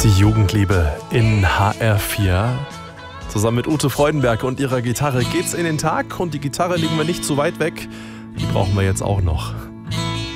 Die Jugendliebe in HR4. Zusammen mit Ute Freudenberg und ihrer Gitarre geht's in den Tag und die Gitarre legen wir nicht zu weit weg. Die brauchen wir jetzt auch noch.